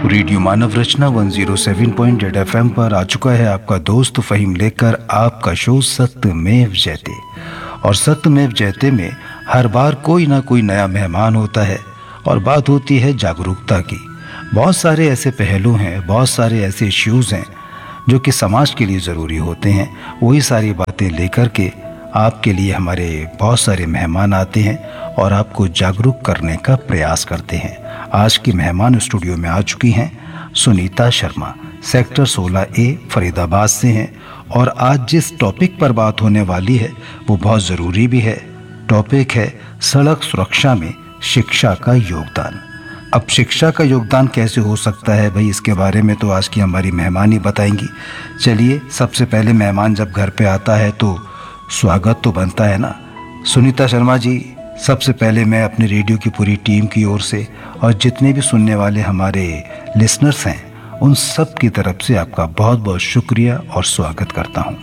Radio मानव रचना 107.8 FM पर आ चुका है आपका दोस्त फहीम लेकर आपका शो सत्यमेव जयते। और सत्यमेव जयते में हर बार कोई ना कोई नया मेहमान होता है और बात होती है जागरूकता की। बहुत सारे ऐसे पहलू हैं, बहुत सारे ऐसे इश्यूज हैं जो कि समाज के लिए ज़रूरी होते हैं। वही सारी बातें लेकर के आपके लिए हमारे बहुत सारे मेहमान आते हैं और आपको जागरूक करने का प्रयास करते हैं। आज की मेहमान स्टूडियो में आ चुकी हैं सुनीता शर्मा, सेक्टर 16A फरीदाबाद से हैं। और आज जिस टॉपिक पर बात होने वाली है वो बहुत ज़रूरी भी है। टॉपिक है सड़क सुरक्षा में शिक्षा का योगदान। अब शिक्षा का योगदान कैसे हो सकता है भाई, इसके बारे में तो आज की हमारी मेहमान ही बताएंगी। चलिए, सबसे पहले मेहमान जब घर पे आता है तो स्वागत तो बनता है ना। सुनीता शर्मा जी, सबसे पहले मैं अपने रेडियो की पूरी टीम की ओर से और जितने भी सुनने वाले हमारे लिसनर्स हैं उन सब की तरफ से आपका बहुत बहुत शुक्रिया और स्वागत करता हूँ।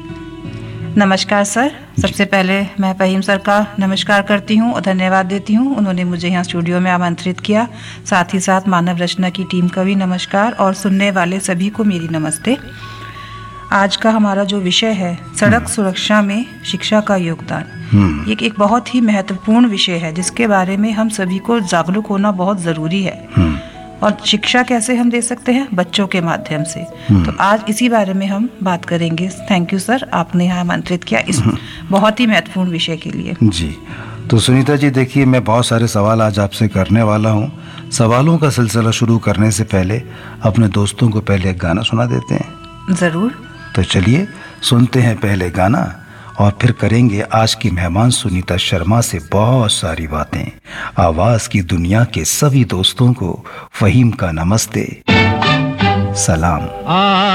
नमस्कार सर। सबसे पहले मैं फहीम सर का नमस्कार करती हूँ और धन्यवाद देती हूँ, उन्होंने मुझे यहाँ स्टूडियो में आमंत्रित किया। साथ ही साथ मानव रचना की टीम का भी नमस्कार और सुनने वाले सभी को मेरी नमस्ते। आज का हमारा जो विषय है सड़क सुरक्षा में शिक्षा का योगदान, ये एक बहुत ही महत्वपूर्ण विषय है जिसके बारे में हम सभी को जागरूक होना बहुत ज़रूरी है। और शिक्षा कैसे हम दे सकते हैं? बच्चों के माध्यम से। तो आज इसी बारे में हम बात करेंगे। थैंक यू सर, आपने यहाँ आमंत्रित किया इस बहुत ही महत्वपूर्ण विषय के लिए। जी, तो सुनीता जी देखिए, मैं बहुत सारे सवाल आज आपसे करने वाला हूँ। सवालों का सिलसिला शुरू करने से पहले अपने दोस्तों को पहले एक गाना सुना देते हैं। ज़रूर। तो चलिए सुनते हैं पहले गाना और फिर करेंगे आज की मेहमान सुनीता शर्मा से बहुत सारी बातें। आवाज की दुनिया के सभी दोस्तों को फहीम का नमस्ते, सलाम।